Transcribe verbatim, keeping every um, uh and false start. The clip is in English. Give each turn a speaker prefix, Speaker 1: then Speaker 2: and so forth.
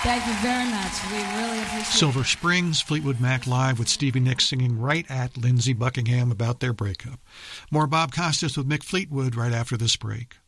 Speaker 1: Thank you very much. We really appreciate
Speaker 2: Silver
Speaker 1: it.
Speaker 2: Springs, Fleetwood Mac live with Stevie Nicks singing right at Lindsey Buckingham about their breakup. More Bob Costas with Mick Fleetwood right after this break.